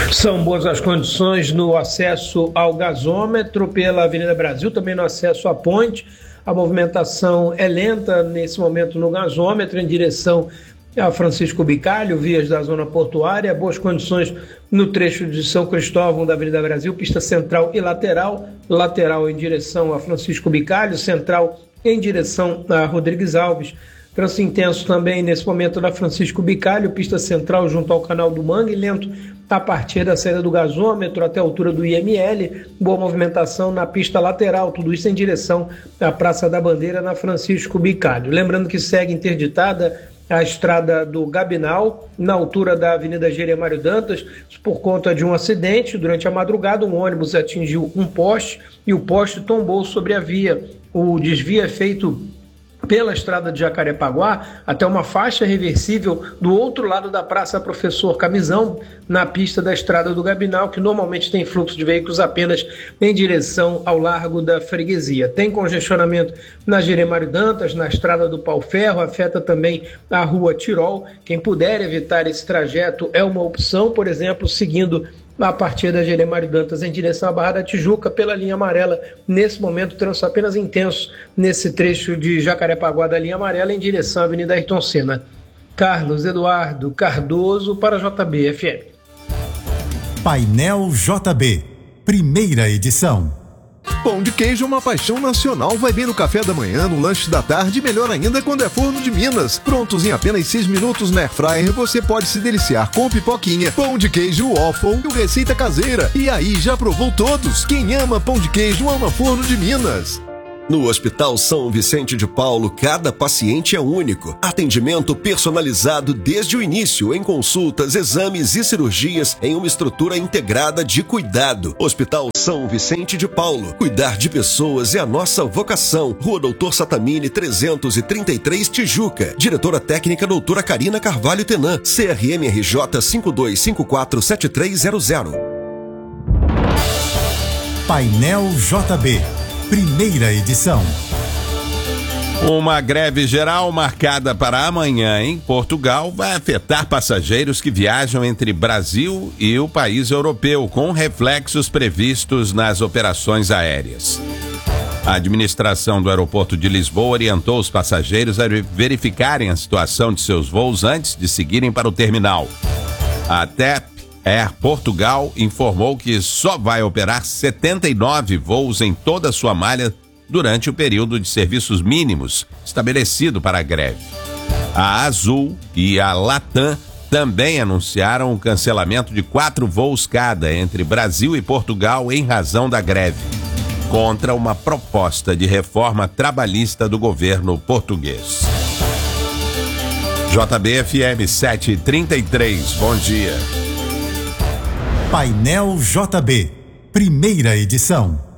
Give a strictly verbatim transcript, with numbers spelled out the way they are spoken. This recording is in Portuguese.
São boas as condições no acesso ao gasômetro pela Avenida Brasil, também no acesso à ponte. A movimentação é lenta nesse momento no gasômetro em direção a Francisco Bicalho, vias da zona portuária. Boas condições no trecho de São Cristóvão da Avenida Brasil, pista central e lateral. Lateral em direção a Francisco Bicalho, central em direção a Rodrigues Alves. Trânsito intenso também nesse momento na Francisco Bicalho, pista central junto ao canal do Mangue, lento a partir da saída do gasômetro até a altura do I M L, boa movimentação na pista lateral, tudo isso em direção à Praça da Bandeira na Francisco Bicalho. Lembrando que segue interditada a estrada do Gabinal, na altura da Avenida Jeremário Dantas, por conta de um acidente. Durante a madrugada, um ônibus atingiu um poste e o poste tombou sobre a via. O desvio é feito pela estrada de Jacarepaguá até uma faixa reversível do outro lado da Praça Professor Camisão, na pista da estrada do Gabinal, que normalmente tem fluxo de veículos apenas em direção ao Largo da Freguesia. Tem congestionamento na Jeremário Dantas, na estrada do Pau Ferro, afeta também a Rua Tirol. Quem puder evitar esse trajeto é uma opção, por exemplo, seguindo a partir da Jeremário Dantas em direção à Barra da Tijuca pela linha amarela. Nesse momento, trânsito apenas intenso nesse trecho de Jacarepaguá da linha amarela em direção à Avenida Ayrton Senna. Carlos Eduardo Cardoso para J B F M. Painel J B, primeira edição. Pão de queijo é uma paixão nacional. Vai bem no café da manhã, no lanche da tarde, melhor ainda quando é forno de Minas. Prontos em apenas seis minutos na Airfryer, você pode se deliciar com pipoquinha, pão de queijo, waffle e receita caseira. E aí, já provou todos? Quem ama pão de queijo ama forno de Minas. No Hospital São Vicente de Paulo, cada paciente é único. Atendimento personalizado desde o início, em consultas, exames e cirurgias, em uma estrutura integrada de cuidado. Hospital São Vicente de Paulo. Cuidar de pessoas é a nossa vocação. Rua Doutor Satamini, trezentos e trinta e três, Tijuca. Diretora técnica doutora Karina Carvalho Tenan. C R M R J cinco dois cinco quatro sete três zero zero. Painel J B, primeira edição. Uma greve geral marcada para amanhã em Portugal vai afetar passageiros que viajam entre Brasil e o país europeu, com reflexos previstos nas operações aéreas. A administração do aeroporto de Lisboa orientou os passageiros a verificarem a situação de seus voos antes de seguirem para o terminal. A T E P Air Portugal informou que só vai operar setenta e nove voos em toda a sua malha durante o período de serviços mínimos estabelecido para a greve. A Azul e a Latam também anunciaram o cancelamento de quatro voos cada entre Brasil e Portugal em razão da greve, contra uma proposta de reforma trabalhista do governo português. J B F M sete e trinta e três, bom dia. Painel J B, primeira edição.